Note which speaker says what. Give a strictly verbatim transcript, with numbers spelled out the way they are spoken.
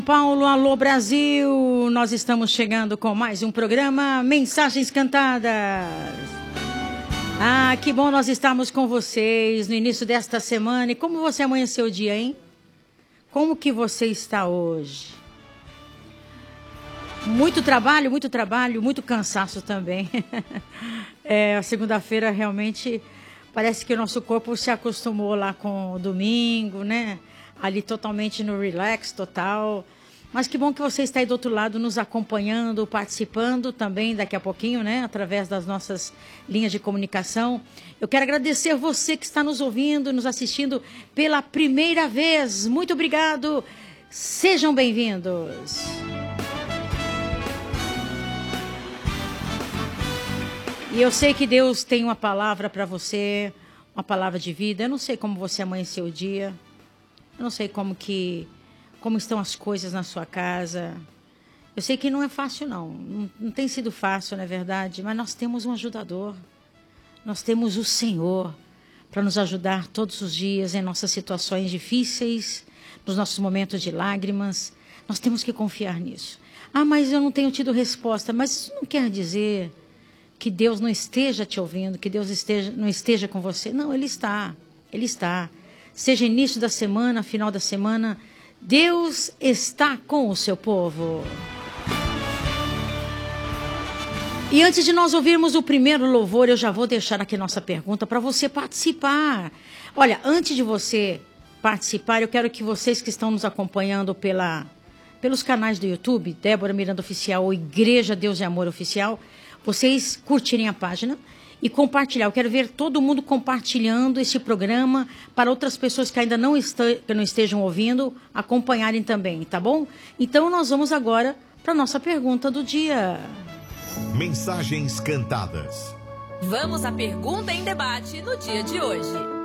Speaker 1: Paulo, alô Brasil, nós estamos chegando com mais um programa Mensagens Cantadas. Ah, que bom nós estarmos com vocês no início desta semana. E como você amanheceu o dia, hein? Como que você está hoje? Muito trabalho, muito trabalho, muito cansaço também. É, a segunda-feira realmente parece que o nosso corpo se acostumou lá com o domingo, né? Ali totalmente no relax total. Mas que bom que você está aí do outro lado nos acompanhando, participando também daqui a pouquinho, né? Através das nossas linhas de comunicação. Eu quero agradecer você que está nos ouvindo, nos assistindo pela primeira vez. Muito obrigado. Sejam bem-vindos. E eu sei que Deus tem uma palavra para você, uma palavra de vida. Eu não sei como você amanheceu o dia. Eu não sei como que, como estão as coisas na sua casa. Eu sei que não é fácil, não. Não, não tem sido fácil, não é verdade? Mas nós temos um ajudador. Nós temos o Senhor para nos ajudar todos os dias em nossas situações difíceis, nos nossos momentos de lágrimas. Nós temos que confiar nisso. Ah, mas eu não tenho tido resposta. Mas isso não quer dizer que Deus não esteja te ouvindo, que Deus esteja, não esteja com você. Não, Ele está. Ele está. Seja início da semana, final da semana, Deus está com o seu povo. E antes de nós ouvirmos o primeiro louvor, eu já vou deixar aqui nossa pergunta para você participar. Olha, antes de você participar, eu quero que vocês que estão nos acompanhando pela, pelos canais do YouTube, Débora Miranda Oficial ou Igreja Deus e Amor Oficial, vocês curtirem a página e compartilhar. Eu quero ver todo mundo compartilhando esse programa para outras pessoas que ainda não, este, que não estejam ouvindo, acompanharem também, tá bom? Então nós vamos agora para a nossa pergunta do dia.
Speaker 2: Mensagens Cantadas.
Speaker 3: Vamos à pergunta em debate no dia de hoje.